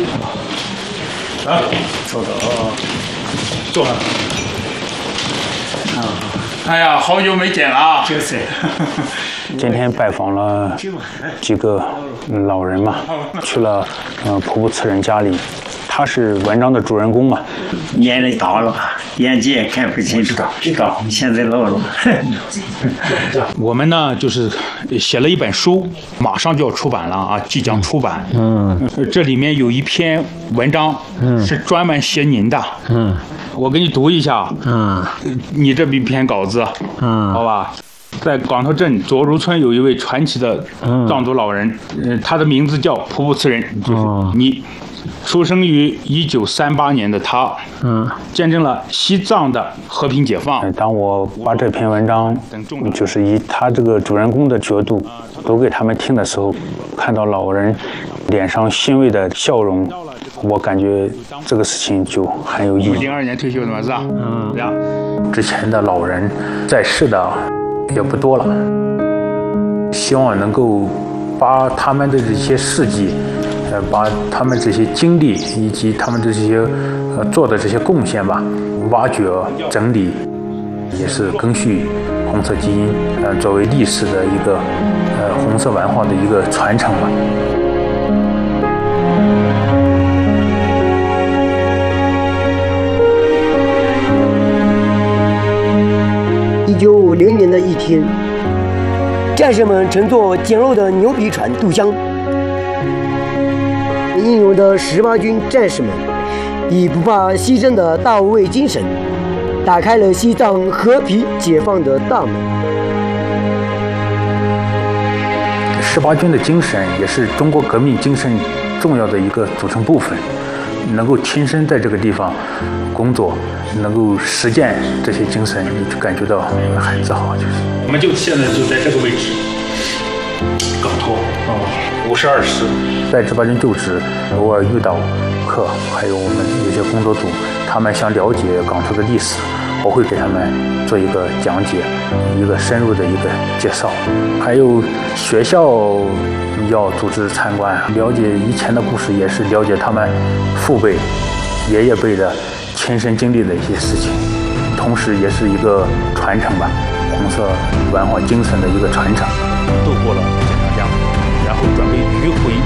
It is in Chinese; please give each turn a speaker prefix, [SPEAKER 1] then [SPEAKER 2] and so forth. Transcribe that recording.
[SPEAKER 1] 啊，收到。坐上。哎呀，好久没见了啊！
[SPEAKER 2] 就是。
[SPEAKER 3] 今天拜访了几个老人嘛，去了普普慈人家里，他是文章的主人公嘛。
[SPEAKER 2] 年龄大了，眼睛也看不清楚，现在老了。
[SPEAKER 1] 我们呢，就是写了一本书，马上就要出版了啊，即将出版。这里面有一篇文章，是专门写您的。我给你读一下。你这一篇稿子。好吧。在港头镇左如村有一位传奇的藏族老人，他的名字叫普普慈人，就是你。出生于1938年的他，见证了西藏的和平解放。
[SPEAKER 3] 当我把这篇文章，就是以他这个主人公的角度读给他们听的时候，看到老人脸上欣慰的笑容，我感觉这个事情就很有意义。
[SPEAKER 1] 02年退休的嘛，是吧？
[SPEAKER 3] 之前的老人在世的也不多了，希望能够把他们的这些事迹。把他们这些经历以及他们这些做的这些贡献吧，挖掘整理，也是根据红色基因作为历史的一个红色文化的一个传承吧。
[SPEAKER 4] 1950年的一天，战士们乘坐简陋的牛皮船渡江。英勇的18军战士们以不怕牺牲的大无畏精神，打开了西藏和平解放的大门。
[SPEAKER 3] 18军的精神也是中国革命精神重要的一个组成部分，能够亲身在这个地方工作，能够实践这些精神，你就感觉到很自豪。就是
[SPEAKER 1] 我们就现在就在这个位置，港头52师。
[SPEAKER 3] 在18军就职，偶尔遇到课，还有我们有些工作组，他们想了解港头的历史，我会给他们做一个讲解，一个深入的一个介绍。还有学校要组织参观，了解以前的故事，也是了解他们父辈、爷爷辈的亲身经历的一些事情，同时也是一个传承吧，红色文化精神的一个传承。
[SPEAKER 1] 度过了这场江，然后准备迂回